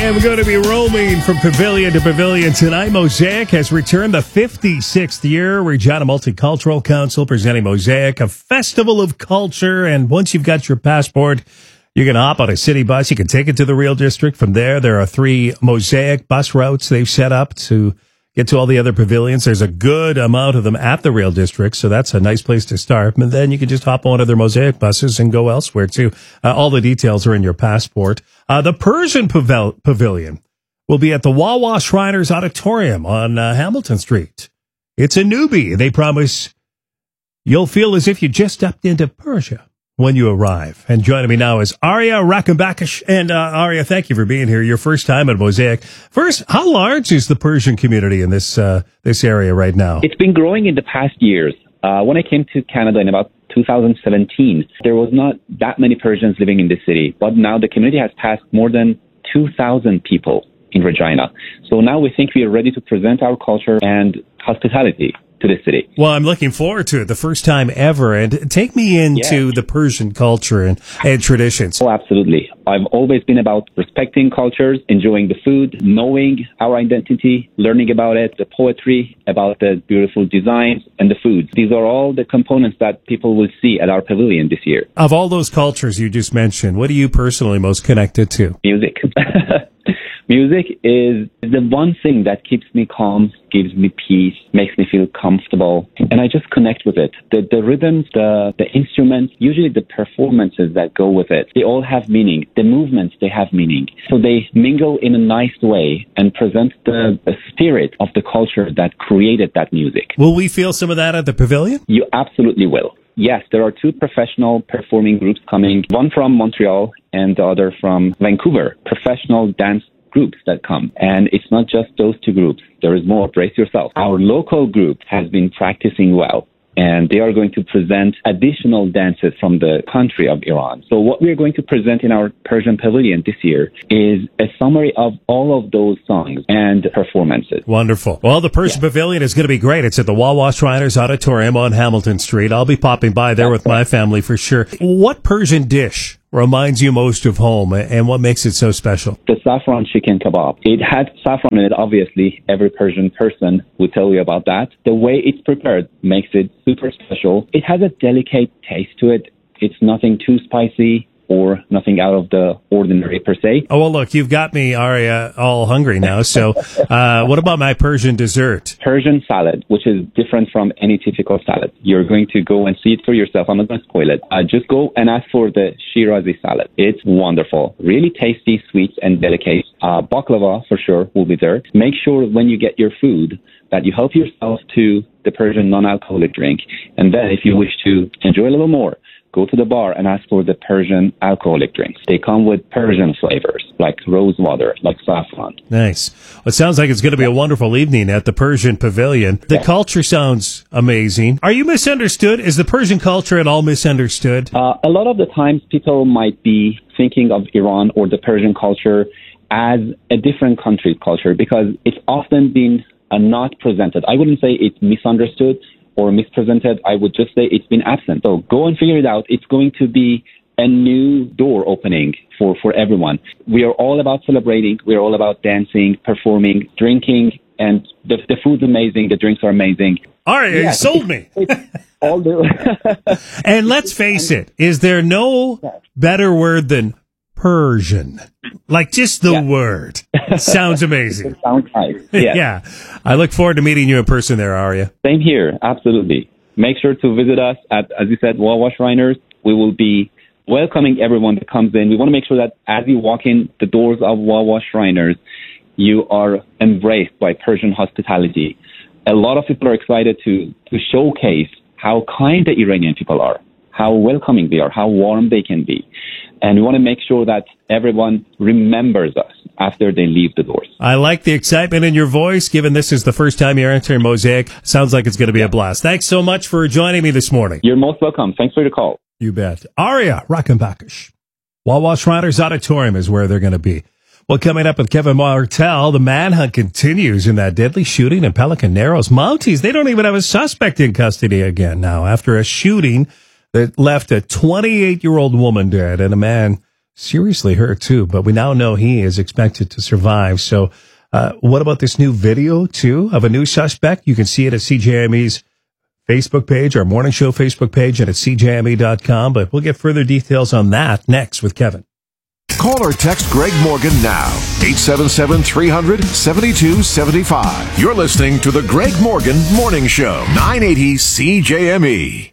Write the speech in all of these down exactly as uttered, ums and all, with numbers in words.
I'm going to be roaming from pavilion to pavilion tonight. Mosaic has returned the fifty-sixth year. Regina Multicultural Council presenting Mosaic, a festival of culture. And once you've got your passport, you can hop on a city bus. You can take it to the Real District. From there, there are three Mosaic bus routes they've set up to get to all the other pavilions. There's a good amount of them at the Real District, so that's a nice place to start. And then you can just hop on one of their Mosaic buses and go elsewhere, too. Uh, all the details are in your passport. Uh, the Persian Pavel- Pavilion will be at the Wawa Shriners Auditorium on uh, Hamilton Street. It's a newbie. They promise you'll feel as if you just stepped into Persia when you arrive. And joining me now is Arya Rakambakish. And uh, Arya, thank you for being here. Your first time at Mosaic. First, how large is the Persian community in this uh, this area right now? It's been growing in the past years. Uh, when I came to Canada in about two thousand seventeen, there was not that many Persians living in the city. But now the community has passed more than two thousand people in Regina. So now we think we are ready to present our culture and hospitality to the city. Well, I'm looking forward to it, the first time ever. And take me into yeah. the Persian culture and, and traditions. Oh, absolutely. I've always been about respecting cultures, enjoying the food, knowing our identity, learning about it, the poetry, about the beautiful designs and the foods. These are all the components that people will see at our pavilion this year. Of all those cultures you just mentioned, what are you personally most connected to? Music. Music is the one thing that keeps me calm, gives me peace, makes me feel comfortable, and I just connect with it. The, the rhythms, the, the instruments, usually the performances that go with it, they all have meaning. The movements, they have meaning. So they mingle in a nice way and present the, the spirit of the culture that created that music. Will we feel some of that at the pavilion? You absolutely will. Yes, there are two professional performing groups coming, one from Montreal and the other from Vancouver, professional dance groups that come. And it's not just those two groups. There is more. Brace yourself. Our local group has been practicing well, and they are going to present additional dances from the country of Iran. So what we are going to present in our Persian Pavilion this year is a summary of all of those songs and performances. Wonderful. Well, the Persian yeah. Pavilion is going to be great. It's at the Wawa Shriners Auditorium on Hamilton Street. I'll be popping by there That's with right. my family for sure. What Persian dish reminds you most of home, and what makes it so special? The saffron chicken kebab. It had saffron in it, obviously. Every Persian person would tell you about that. The way it's prepared makes it super special. It has a delicate taste to it. It's nothing too spicy or nothing out of the ordinary per se. Oh, well, look, you've got me, Arya, all hungry now. So uh, what about my Persian dessert? Persian salad, which is different from any typical salad. You're going to go and see it for yourself. I'm not going to spoil it. Uh, just go and ask for the Shirazi salad. It's wonderful. Really tasty, sweet, and delicate. Uh, baklava, for sure, will be there. Make sure when you get your food that you help yourself to the Persian non-alcoholic drink. And then if you wish to enjoy a little more, go to the bar and ask for the Persian alcoholic drinks. They come with Persian flavors, like rose water, like saffron. Nice. Well, it sounds like it's going to be a wonderful evening at the Persian Pavilion. The yeah. culture sounds amazing. Are you misunderstood? Is the Persian culture at all misunderstood? Uh, a lot of the times people might be thinking of Iran or the Persian culture as a different country's culture because it's often been uh, not presented. I wouldn't say it's misunderstood or mispresented. I would just say it's been absent. So go and figure it out. It's going to be a new door opening for, for everyone. We are all about celebrating. We're all about dancing, performing, drinking, and the, the food's amazing. The drinks are amazing. All right, yeah, you sold me. all the and let's face it, is there no better word than Persian? Like just the yeah. word. Sounds amazing. It sounds nice. Yes. Yeah. I look forward to meeting you in person there, Arya. Same here. Absolutely. Make sure to visit us at, as you said, Wawa Shriners. We will be welcoming everyone that comes in. We want to make sure that as you walk in the doors of Wawa Shriners, you are embraced by Persian hospitality. A lot of people are excited to, to showcase how kind the Iranian people are, how welcoming they are, how warm they can be. And we want to make sure that everyone remembers us after they leave the doors. I like the excitement in your voice, given this is the first time you're entering Mosaic. Sounds like it's going to be a blast. Thanks so much for joining me this morning. You're most welcome. Thanks for the call. You bet. Arya Rakambakish. Wawa Shriners Auditorium is where they're going to be. Well, coming up with Kevin Martell, the manhunt continues in that deadly shooting in Pelican Narrows. Mounties, they don't even have a suspect in custody again now after a shooting that left a twenty-eight-year-old woman dead and a man seriously hurt too, but we now know he is expected to survive. So, uh, what about this new video too of a new suspect? You can see it at C J M E's Facebook page, our morning show Facebook page, and at C J M E dot com. But we'll get further details on that next with Kevin. Call or text Greg Morgan now. eight seven seven, three hundred, seventy-two seventy-five. You're listening to the Greg Morgan Morning Show. nine eighty C J M E.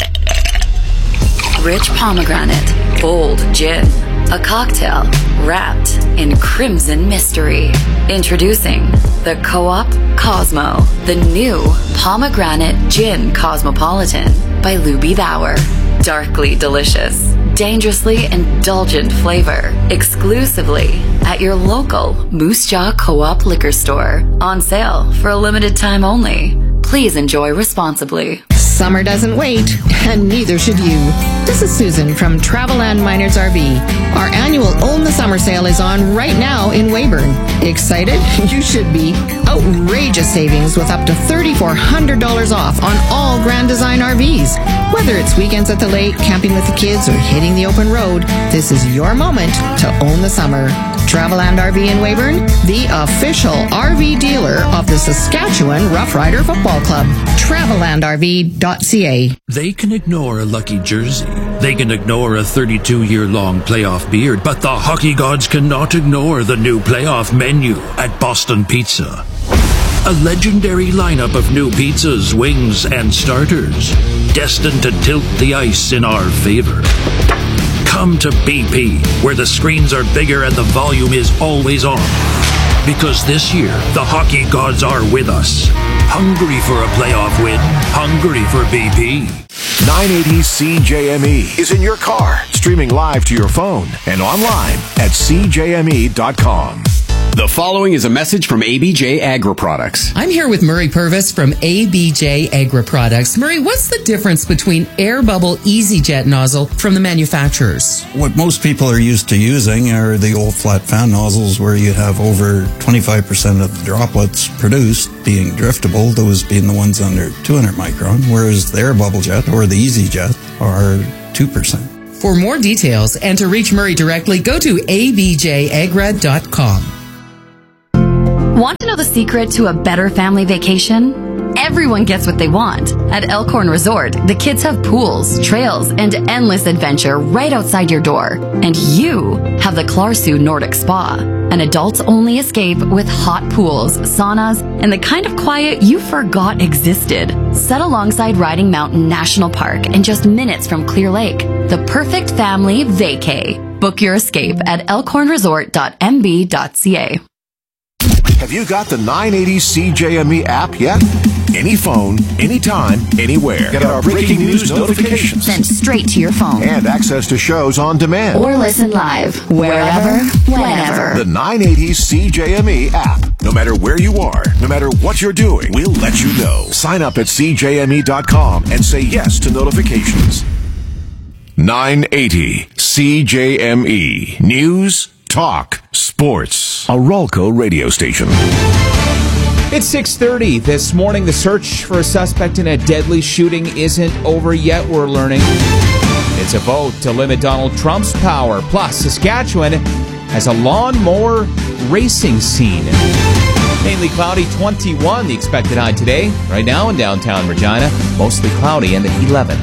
Rich pomegranate, bold gin, a cocktail wrapped in crimson mystery. Introducing the Co-op Cosmo, the new pomegranate gin cosmopolitan by Luby Bauer. Darkly delicious, dangerously indulgent flavor, exclusively at your local Moose Jaw Co-op liquor store. On sale for a limited time only. Please enjoy responsibly. Summer doesn't wait, and neither should you. This is Susan from Travel and Miners R V. Our annual Own the Summer sale is on right now in Weyburn. Excited? You should be. Outrageous savings with up to three thousand four hundred dollars off on all Grand Design R Vs. Whether it's weekends at the lake, camping with the kids, or hitting the open road, this is your moment to own the summer. Traveland R V in Weyburn, the official R V dealer of the Saskatchewan Rough Rider Football Club. Traveland R V dot C A. They can ignore a lucky jersey. They can ignore a thirty-two-year-long playoff beard, but the hockey gods cannot ignore the new playoff menu at Boston Pizza. A legendary lineup of new pizzas, wings, and starters, destined to tilt the ice in our favor. Come to B P, where the screens are bigger and the volume is always on. Because this year, the hockey gods are with us. Hungry for a playoff win. Hungry for B P. nine eighty C J M E is in your car, streaming live to your phone and online at C J M E dot com. The following is a message from A B J Agri Products. I'm here with Murray Purvis from A B J Agri Products. Murray, what's the difference between Air Bubble EasyJet nozzle from the manufacturers? What most people are used to using are the old flat fan nozzles where you have over twenty-five percent of the droplets produced being driftable, those being the ones under two hundred micron, whereas the Air Bubble Jet or the EasyJet are two percent. For more details and to reach Murray directly, go to A B J agra dot com. Want to know the secret to a better family vacation? Everyone gets what they want. At Elkhorn Resort, the kids have pools, trails, and endless adventure right outside your door. And you have the Clarsu Nordic Spa, an adults-only escape with hot pools, saunas, and the kind of quiet you forgot existed. Set alongside Riding Mountain National Park and just minutes from Clear Lake. The perfect family vacay. Book your escape at elkhorn resort dot m b dot c a. Have you got the nine eighty C J M E app yet? Any phone, anytime, anywhere. Get our breaking news notifications. Sent straight to your phone. And access to shows on demand. Or listen live, wherever, whenever. The nine eighty C J M E app. No matter where you are, no matter what you're doing, we'll let you know. Sign up at C J M E dot com and say yes to notifications. nine eighty C J M E. News, talk, sports. A Rolco radio station. It's six thirty this morning. The search for a suspect in a deadly shooting isn't over yet, we're learning. It's a vote to limit Donald Trump's power. Plus, Saskatchewan has a lawnmower racing scene. Mainly cloudy, twenty-one the expected high today. Right now in downtown Regina, mostly cloudy and at eleven.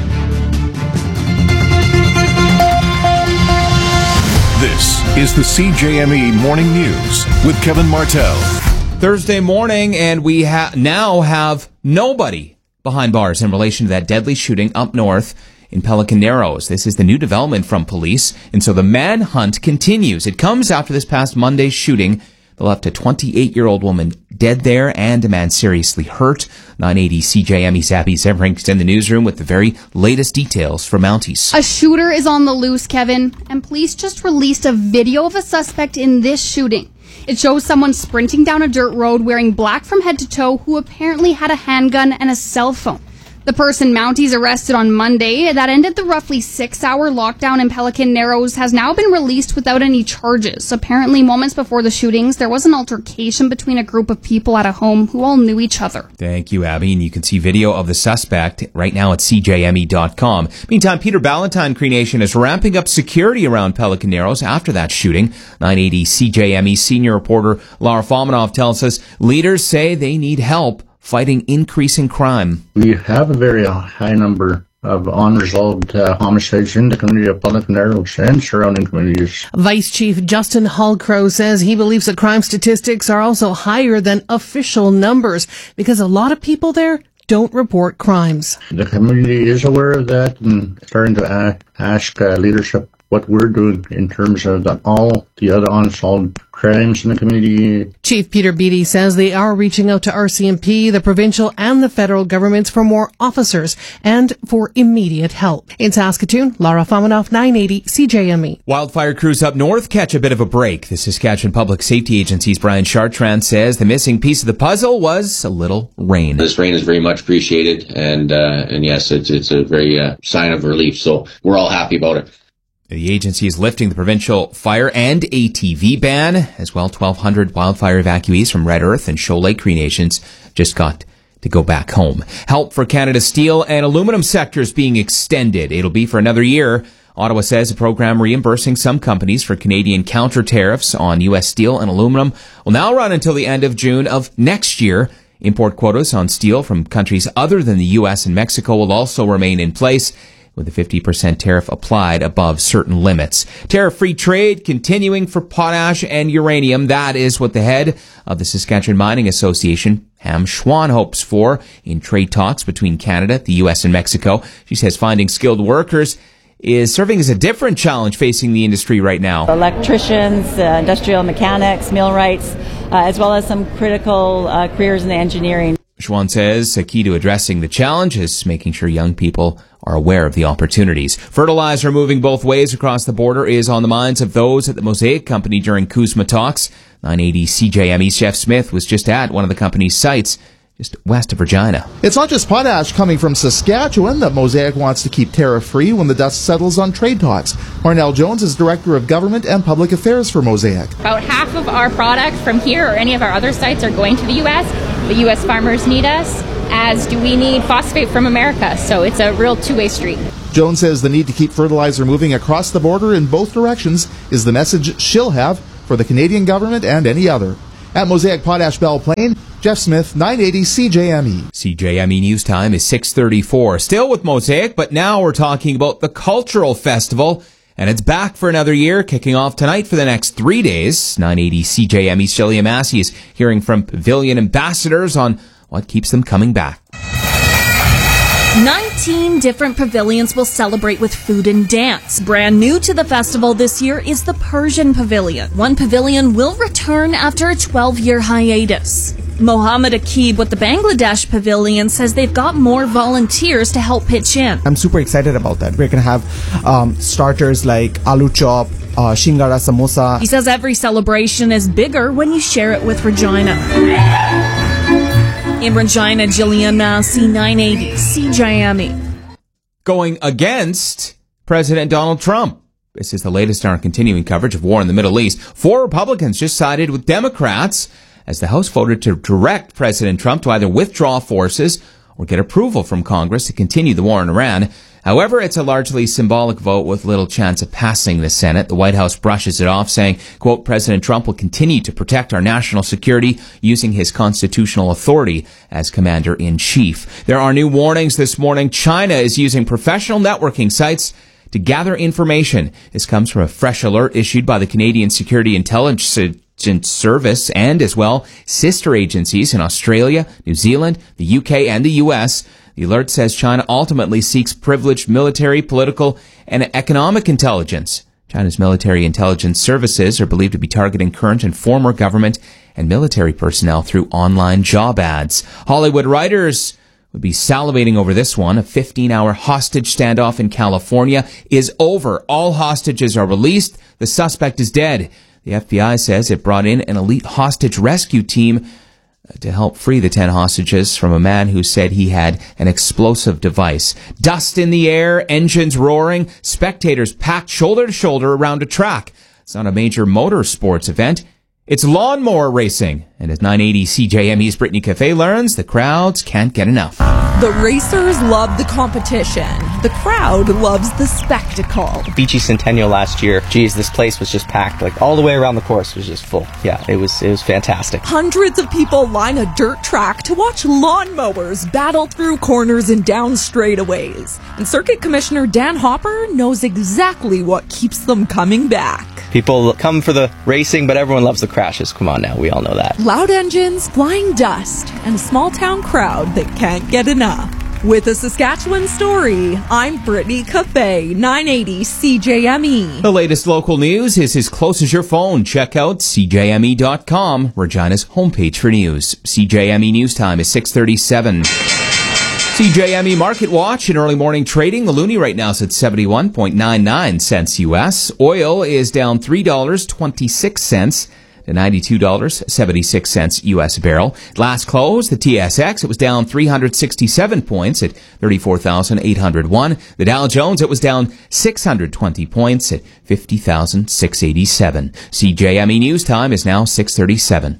This is the C J M E Morning News with Kevin Martell. Thursday morning, and we ha- now have nobody behind bars in relation to that deadly shooting up north in Pelican Narrows. This is the new development from police, and so the manhunt continues. It comes after this past Monday's shooting. They left a twenty-eight-year-old woman dead there and a man seriously hurt. nine eighty C J M E's Abby Zemring's in the newsroom with the very latest details from Mounties. A shooter is on the loose, Kevin, and police just released a video of a suspect in this shooting. It shows someone sprinting down a dirt road wearing black from head to toe who apparently had a handgun and a cell phone. The person Mounties arrested on Monday that ended the roughly six-hour lockdown in Pelican Narrows has now been released without any charges. Apparently, moments before the shootings, there was an altercation between a group of people at a home who all knew each other. Thank you, Abby. And you can see video of the suspect right now at C J M E dot com. Meantime, Peter Ballantyne Cree Nation is ramping up security around Pelican Narrows after that shooting. nine eighty C J M E senior reporter Lara Fominov tells us leaders say they need help fighting increasing crime. We have a very high number of unresolved uh, homicides in the community of Pelican Narrows and surrounding communities. Vice Chief Justin Hallcrow says he believes that crime statistics are also higher than official numbers because a lot of people there don't report crimes. The community is aware of that and starting to uh, ask uh, leadership what we're doing in terms of the, all the other unsolved crimes in the community. Chief Peter Beattie says they are reaching out to R C M P, the provincial and the federal governments for more officers and for immediate help. In Saskatoon, Lara Fominov, nine eighty C J M E. Wildfire crews up north catch a bit of a break. The Saskatchewan Public Safety Agency's Brian Chartrand says the missing piece of the puzzle was a little rain. This rain is very much appreciated, and uh, and yes, it's it's a very uh, sign of relief. So we're all happy about it. The agency is lifting the provincial fire and A T V ban. As well, twelve hundred wildfire evacuees from Red Earth and Shoal Lake Cree Nations just got to go back home. Help for Canada's steel and aluminum sectors being extended. It'll be for another year. Ottawa says a program reimbursing some companies for Canadian counter tariffs on U S steel and aluminum will now run until the end of June of next year. Import quotas on steel from countries other than the U S and Mexico will also remain in place, with a fifty percent tariff applied above certain limits. Tariff-free trade continuing for potash and uranium. That is what the head of the Saskatchewan Mining Association, Ham Schwan, hopes for in trade talks between Canada, the U S, and Mexico. She says finding skilled workers is serving as a different challenge facing the industry right now. Electricians, uh, industrial mechanics, millwrights, uh, as well as some critical uh, careers in the engineering. Schwan says a key to addressing the challenge is making sure young people are aware of the opportunities. Fertilizer moving both ways across the border is on the minds of those at the Mosaic Company during CUSMA talks. nine eighty C J M E's Jeff Smith was just at one of the company's sites just west of Regina. It's not just potash coming from Saskatchewan that Mosaic wants to keep tariff-free when the dust settles on trade talks. Marnell Jones is Director of Government and Public Affairs for Mosaic. About half of our product from here or any of our other sites are going to the U S. The U S farmers need us, as do we need phosphate from America. So it's a real two-way street. Jones says the need to keep fertilizer moving across the border in both directions is the message she'll have for the Canadian government and any other. At Mosaic Potash Belle Plaine, Jeff Smith, nine eighty C J M E. C J M E News Time is six thirty-four. Still with Mosaic, but now we're talking about the Cultural Festival. And it's back for another year, kicking off tonight for the next three days. nine eighty C J M E's Shelley Massey is hearing from Pavilion ambassadors on what keeps them coming back. nineteen different pavilions will celebrate with food and dance. Brand new to the festival this year is the Persian Pavilion. One pavilion will return after a twelve-year hiatus. Mohammed Akib with the Bangladesh Pavilion says they've got more volunteers to help pitch in. I'm super excited about that. We're going to have um, starters like aloo chop, uh, shingara, samosa. He says every celebration is bigger when you share it with Regina. In Regina, Jillian Massey, nine eighty C J M E. Going against President Donald Trump. This is the latest in our continuing coverage of war in the Middle East. Four Republicans just sided with Democrats as the House voted to direct President Trump to either withdraw forces or get approval from Congress to continue the war in Iran. However, it's a largely symbolic vote with little chance of passing the Senate. The White House brushes it off, saying, quote, President Trump will continue to protect our national security using his constitutional authority as commander-in-chief. There are new warnings this morning. China is using professional networking sites to gather information. This comes from a fresh alert issued by the Canadian Security Intelligence Service and, as well, sister agencies in Australia, New Zealand, the U K, and the U S. The alert says China ultimately seeks privileged military, political, and economic intelligence. China's military intelligence services are believed to be targeting current and former government and military personnel through online job ads. Hollywood writers would be salivating over this one. A fifteen-hour hostage standoff in California is over. All hostages are released. The suspect is dead. The F B I says it brought in an elite hostage rescue team to help free the ten hostages from a man who said he had an explosive device. Dust in the air, engines roaring, spectators packed shoulder to shoulder around a track. It's not a major motorsports event. It's lawnmower racing. And as nine eighty C J M E's Brittany Cafe learns, the crowds can't get enough. The racers love the competition. The crowd loves the spectacle. Beachy Centennial last year, geez, this place was just packed. Like all the way around the course was just full. Yeah, it was it was fantastic. Hundreds of people line a dirt track to watch lawnmowers battle through corners and down straightaways. And Circuit Commissioner Dan Hopper knows exactly what keeps them coming back. People come for the racing, but everyone loves the crashes. Come on now, we all know that. Loud engines, flying dust, and a small town crowd that can't get enough. With a Saskatchewan story, I'm Brittany Cafe, nine eighty C J M E. The latest local news is as close as your phone. Check out C J M E dot com, Regina's homepage for news. C J M E News Time is six thirty-seven. C J M E Market Watch in early morning trading. The loonie right now is at seventy-one point nine nine cents U S. Oil is down three dollars and twenty-six cents to ninety-two dollars and seventy-six cents U S a barrel. Last close, the T S X, it was down three hundred sixty-seven points at thirty-four thousand eight hundred one. The Dow Jones, it was down six hundred twenty points at fifty thousand six hundred eighty-seven. C J M E News Time is now six thirty-seven.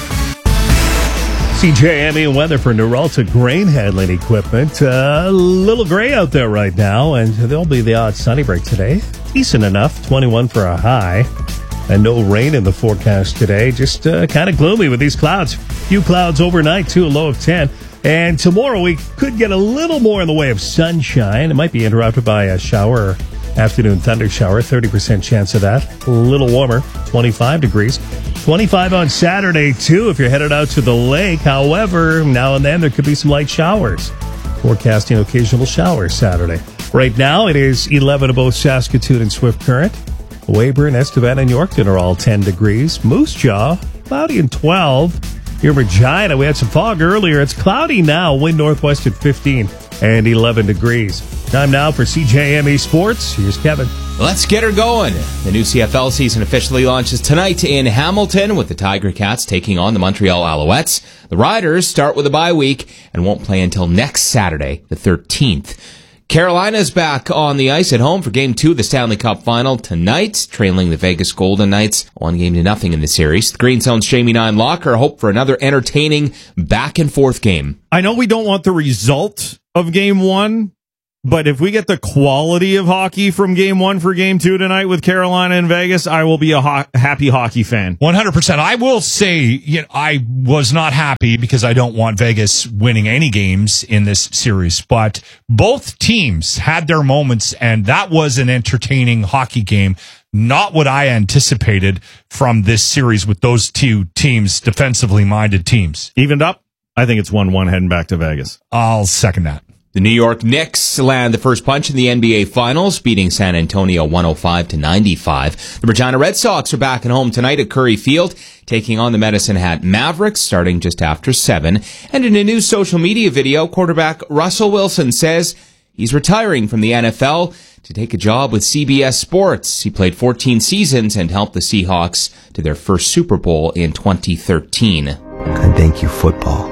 C J M E weather for Noralta grain handling equipment. Uh, a little gray out there right now, and there'll be the odd sunny break today. Decent enough, twenty-one for a high. And no rain in the forecast today. Just uh, kind of gloomy with these clouds. Few clouds overnight, too, a low of ten. And tomorrow we could get a little more in the way of sunshine. It might be interrupted by a shower or afternoon thunder shower. thirty percent chance of that. A little warmer, twenty-five degrees. twenty-five on Saturday, too, if you're headed out to the lake. However, now and then there could be some light showers. Forecasting occasional showers Saturday. Right now it is eleven in both Saskatoon and Swift Current. Weyburn, Estevan, and Yorkton are all ten degrees. Moose Jaw, cloudy and twelve. Here in Regina, we had some fog earlier. It's cloudy now, wind northwest at fifteen and eleven degrees. Time now for C J M E Sports. Here's Kevin. Let's get her going. The new C F L season officially launches tonight in Hamilton with the Tiger Cats taking on the Montreal Alouettes. The Riders start with a bye week and won't play until next Saturday, the thirteenth. Carolina's back on the ice at home for Game two of the Stanley Cup Final tonight, trailing the Vegas Golden Knights one game to nothing in the series. The Green Zone's Jamie Nine Locker hope for another entertaining back-and-forth game. I know we don't want the result of Game one, but if we get the quality of hockey from Game one for Game two tonight with Carolina and Vegas, I will be a ho- happy hockey fan. one hundred percent. I will say, you know, I was not happy because I don't want Vegas winning any games in this series, but both teams had their moments, and that was an entertaining hockey game. Not what I anticipated from this series with those two teams, defensively minded teams. Evened up? I think it's one one heading back to Vegas. I'll second that. The New York Knicks land the first punch in the N B A Finals, beating San Antonio one oh five to ninety-five. The Regina Red Sox are back at home tonight at Curry Field, taking on the Medicine Hat Mavericks, starting just after seven. And in a new social media video, quarterback Russell Wilson says he's retiring from the N F L to take a job with C B S Sports. He played fourteen seasons and helped the Seahawks to their first Super Bowl in twenty thirteen. I thank you, football.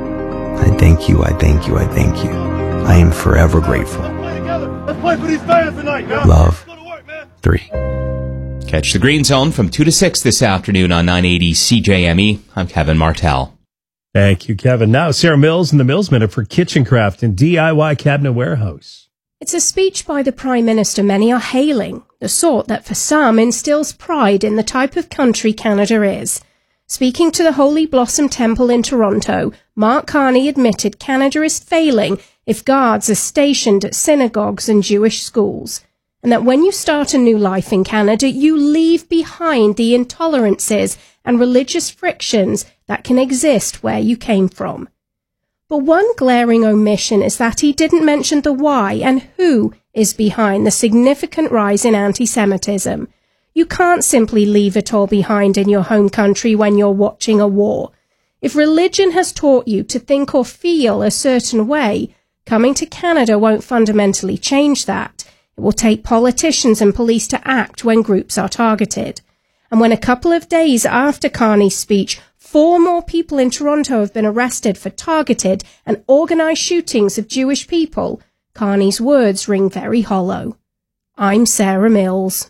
I thank you, I thank you, I thank you. I am forever grateful. Let's play for these fans tonight, man. Love. Three. Catch the Green Zone from two to six this afternoon on nine eighty C J M E. I'm Kevin Martell. Thank you, Kevin. Now, Sarah Mills and the Mills Minute for Kitchen Craft and D I Y Cabinet Warehouse. It's a speech by the Prime Minister many are hailing, the sort that for some instills pride in the type of country Canada is. Speaking to the Holy Blossom Temple in Toronto, Mark Carney admitted Canada is failing if guards are stationed at synagogues and Jewish schools, and that when you start a new life in Canada, you leave behind the intolerances and religious frictions that can exist where you came from. But one glaring omission is that he didn't mention the why and who is behind the significant rise in anti-Semitism. You can't simply leave it all behind in your home country when you're watching a war. If religion has taught you to think or feel a certain way, coming to Canada won't fundamentally change that. It will take politicians and police to act when groups are targeted. And when a couple of days after Carney's speech, Four more people in Toronto have been arrested for targeted and organised shootings of Jewish people. Carney's words ring very hollow. I'm Sarah Mills.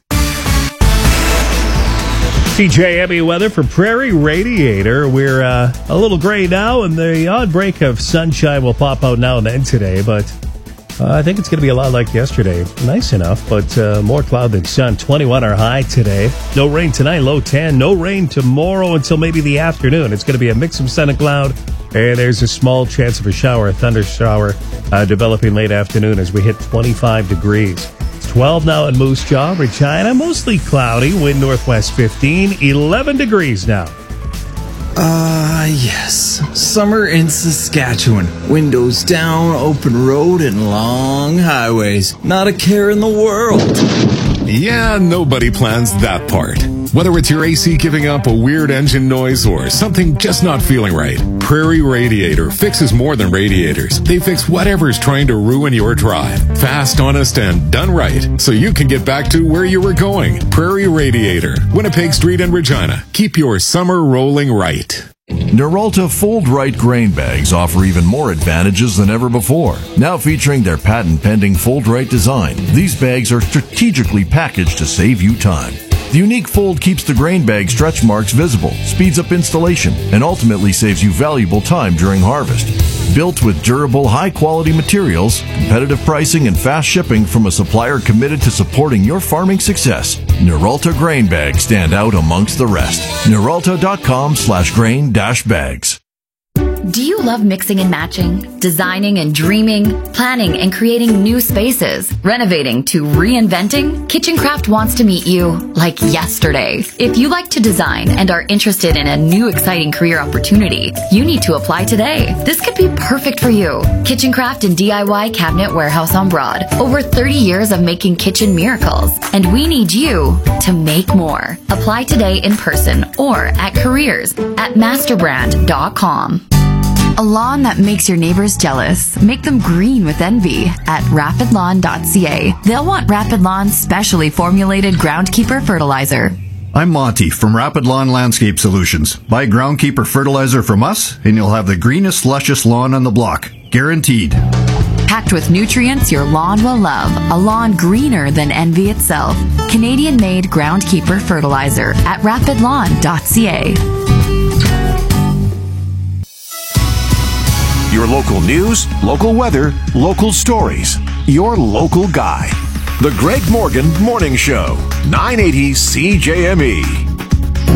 C J M E weather for Prairie Radiator. We're uh, a little gray now, and the odd break of sunshine will pop out now and then today, but uh, I think it's going to be a lot like yesterday. Nice enough, but uh, more cloud than sun. twenty-one our high today. No rain tonight, low ten. No rain tomorrow until maybe the afternoon. It's going to be a mix of sun and cloud, and there's a small chance of a shower, a thunder shower, uh, developing late afternoon as we hit twenty-five degrees. twelve now in Moose Jaw, Regina, mostly cloudy, wind northwest fifteen, eleven degrees now. Ah, uh, yes. Summer in Saskatchewan. Windows down, open road, and long highways. Not a care in the world. Yeah, nobody plans that part. Whether it's your A C giving up a weird engine noise or something just not feeling right, Prairie Radiator fixes more than radiators. They fix whatever's trying to ruin your drive. Fast, honest, and done right, so you can get back to where you were going. Prairie Radiator, Winnipeg Street in Regina. Keep your summer rolling right. Noralta Fold Right grain bags offer even more advantages than ever before. Now featuring their patent-pending Fold Right design, these bags are strategically packaged to save you time. The unique fold keeps the grain bag stretch marks visible, speeds up installation, and ultimately saves you valuable time during harvest. Built with durable, high-quality materials, competitive pricing, and fast shipping from a supplier committed to supporting your farming success, Noralta grain bags stand out amongst the rest. Noralta.com slash grain dash bags. Do you love mixing and matching, designing and dreaming, planning and creating new spaces, renovating to reinventing? Kitchen Craft wants to meet you like yesterday. If you like to design and are interested in a new exciting career opportunity, you need to apply today. This could be perfect for you. Kitchen Craft and D I Y Cabinet Warehouse on Broad. Over thirty years of making kitchen miracles. And we need you to make more. Apply today in person or at careers at masterbrand dot com. A lawn that makes your neighbors jealous. Make them green with envy at rapid lawn dot c a. They'll want Rapid Lawn's specially formulated Groundkeeper fertilizer. I'm Monty from Rapid Lawn Landscape Solutions. Buy Groundkeeper fertilizer from us, and you'll have the greenest, luscious lawn on the block. Guaranteed. Packed with nutrients your lawn will love. A lawn greener than envy itself. Canadian-made Groundkeeper fertilizer at rapid lawn dot c a. Your local news, local weather, local stories. Your local guy. The Greg Morgan Morning Show. nine eighty C J M E.